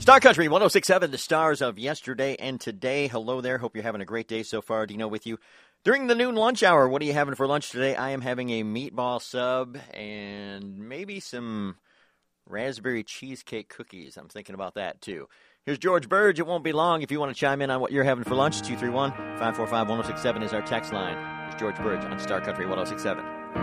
Star Country 106.7, the stars of yesterday and today. Hello there. Hope you're having a great day so far. Dino with you. During the noon lunch hour, what are you having for lunch today? I am having a meatball sub and maybe some raspberry cheesecake cookies. I'm thinking about that, too. Here's George Burge. It won't be long. If you want to chime in on what you're having for lunch, 231-545-1067 is our text line. Here's George Burge on Star Country 106.7.